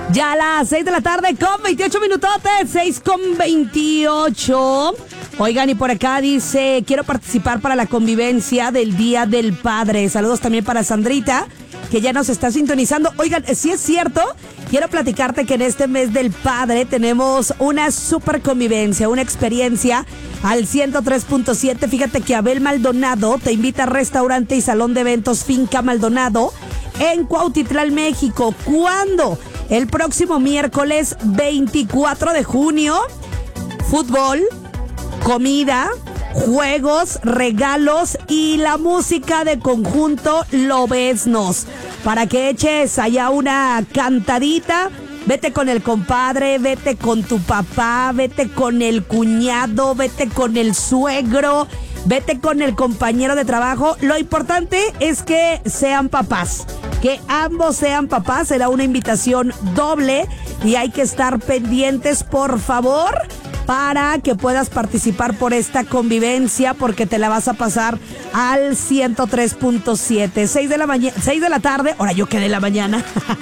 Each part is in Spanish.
Ya a las 6 de la tarde con 28 minutotes, 6 con 28. Oigan, y por acá dice, quiero participar para la convivencia del Día del Padre. Saludos también para Sandrita, que ya nos está sintonizando. Oigan, si es cierto, quiero platicarte que en este mes del Padre tenemos una super convivencia, una experiencia al 103.7. Fíjate que Abel Maldonado te invita a restaurante y salón de eventos Finca Maldonado en Cuautitlán, México. ¿Cuándo? El próximo miércoles 24 de junio. Fútbol, comida, juegos, regalos y la música de conjunto Lobeznos. Para que eches allá una cantadita. Vete con el compadre, vete con tu papá, vete con el cuñado, vete con el suegro, vete con el compañero de trabajo. Lo importante es que sean papás, que ambos sean papás. Será una invitación doble y hay que estar pendientes, por favor, para que puedas participar por esta convivencia, porque te la vas a pasar al 103.7. 6 de la tarde, ahora yo quedé en la mañana.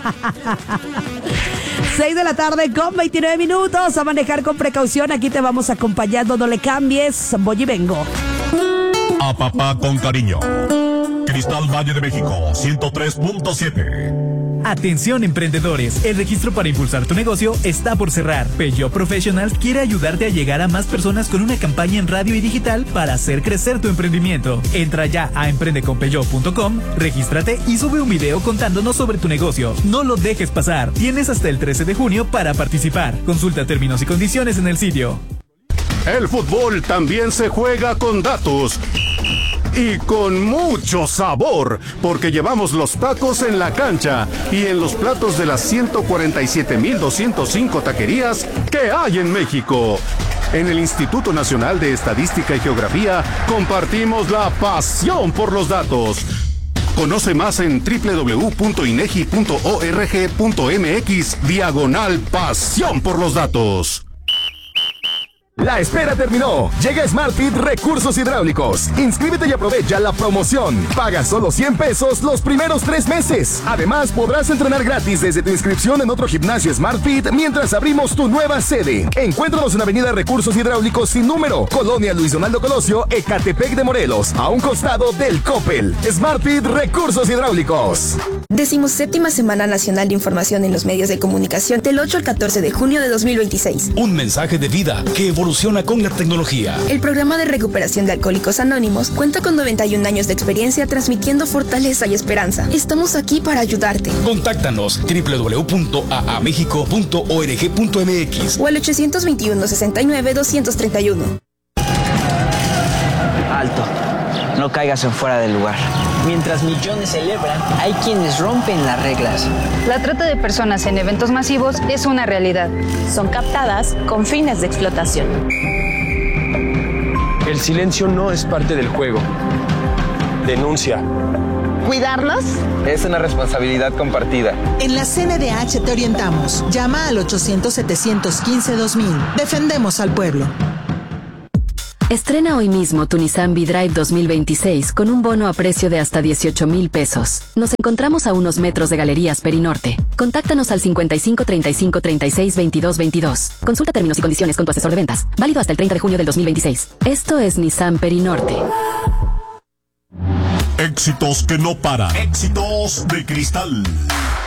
6 de la tarde con 29 minutos. A manejar con precaución. Aquí te vamos acompañando. No le cambies. Voy y vengo. A papá con cariño. Cristal Valle de México, 103.7. Atención emprendedores, el registro para impulsar tu negocio está por cerrar. Peugeot Professional quiere ayudarte a llegar a más personas con una campaña en radio y digital para hacer crecer tu emprendimiento. Entra ya a emprendeconpeugeot.com, regístrate y sube un video contándonos sobre tu negocio. No lo dejes pasar, tienes hasta el 13 de junio para participar. Consulta términos y condiciones en el sitio. El fútbol también se juega con datos. Y con mucho sabor, porque llevamos los tacos en la cancha y en los platos de las 147,205 taquerías que hay en México. En el Instituto Nacional de Estadística y Geografía compartimos la pasión por los datos. Conoce más en www.inegi.org.mx/pasión por los datos. La espera terminó. Llega SmartFit Recursos Hidráulicos. Inscríbete y aprovecha la promoción. Paga solo 100 pesos los primeros 3 meses. Además, podrás entrenar gratis desde tu inscripción en otro gimnasio SmartFit mientras abrimos tu nueva sede. Encuéntranos en Avenida Recursos Hidráulicos sin número, Colonia Luis Donaldo Colosio, Ecatepec de Morelos, a un costado del Coppel. SmartFit Recursos Hidráulicos. 17ª Semana Nacional de Información en los Medios de Comunicación del 8 al 14 de junio de 2026. Un mensaje de vida que evoluciona con la tecnología. El programa de recuperación de Alcohólicos Anónimos cuenta con 91 años de experiencia transmitiendo fortaleza y esperanza. Estamos aquí para ayudarte. Contáctanos www.aamexico.org.mx o al 821-69-231. Alto, no caigas en fuera del lugar. Mientras millones celebran, hay quienes rompen las reglas. La trata de personas en eventos masivos es una realidad. Son captadas con fines de explotación. El silencio no es parte del juego. Denuncia. ¿Cuidarnos? Es una responsabilidad compartida. En la CNDH te orientamos. Llama al 800-715-2000. Defendemos al pueblo. Estrena hoy mismo tu Nissan V-Drive 2026 con un bono a precio de hasta 18,000 pesos. Nos encontramos a unos metros de Galerías Perinorte. Contáctanos al 55 35 36 22 22. Consulta términos y condiciones con tu asesor de ventas. Válido hasta el 30 de junio del 2026. Esto es Nissan Perinorte. Éxitos que no paran. Éxitos de Cristal.